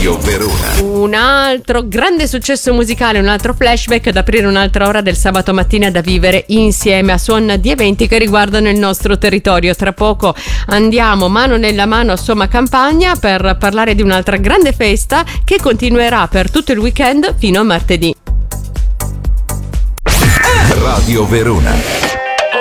Radio Verona. Un altro grande successo musicale, un altro flashback ad aprire un'altra ora del sabato mattina da vivere insieme a suon di eventi che riguardano il nostro territorio. Tra poco andiamo mano nella mano a Somma Campagna per parlare di un'altra grande festa che continuerà per tutto il weekend fino a martedì. Radio Verona.